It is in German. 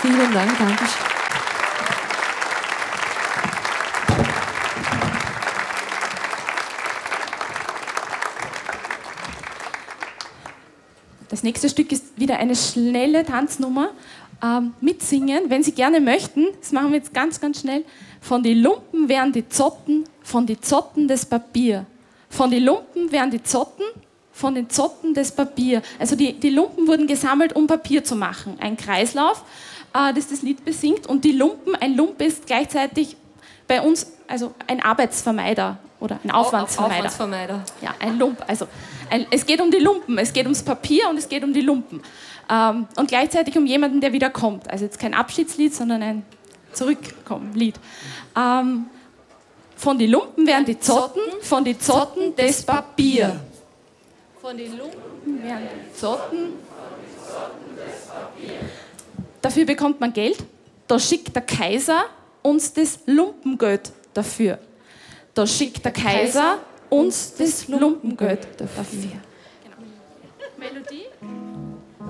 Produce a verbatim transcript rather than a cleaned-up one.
Vielen Dank, danke schön. Das nächste Stück ist wieder eine schnelle Tanznummer. Ähm, mitsingen, wenn Sie gerne möchten. Das machen wir jetzt ganz, ganz schnell. Von die Lumpen werden die Zotten, von die Zotten das Papier. Von die Lumpen werden die Zotten, von den Zotten das Papier. Also die, die Lumpen wurden gesammelt, um Papier zu machen. Ein Kreislauf, äh, das das Lied besingt. Und die Lumpen, ein Lump ist gleichzeitig bei uns also ein Arbeitsvermeider oder ein Aufwandsvermeider. Aufwandsvermeider. Ja, ein Lump. Also ein, es geht um die Lumpen, es geht ums Papier und es geht um die Lumpen. Ähm, und gleichzeitig um jemanden, der wieder kommt. Also jetzt kein Abschiedslied, sondern ein Zurückkommen-Lied. Ähm, von die Lumpen werden die Zotten, von die Zotten das Papier. Von die Lumpen werden die Zotten. Dafür bekommt man Geld. Da schickt der Kaiser uns das Lumpengeld dafür. Da schickt der Kaiser uns das Lumpengeld dafür.